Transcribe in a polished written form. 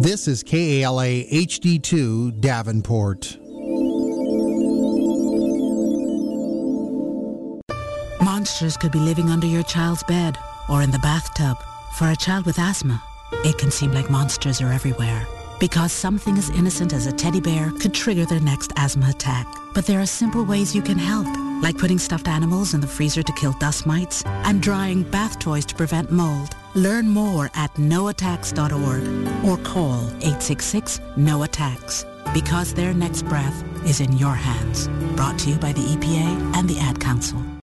This is KALA HD2 Davenport. Monsters could be living under your child's bed or in the bathtub. For a child with asthma, it can seem like monsters are everywhere. Because something as innocent as a teddy bear could trigger their next asthma attack. But there are simple ways you can help, like putting stuffed animals in the freezer to kill dust mites and drying bath toys to prevent mold. Learn more at noattacks.org or call 866-NO-ATTACKS, because their next breath is in your hands. Brought to you by the EPA and the Ad Council.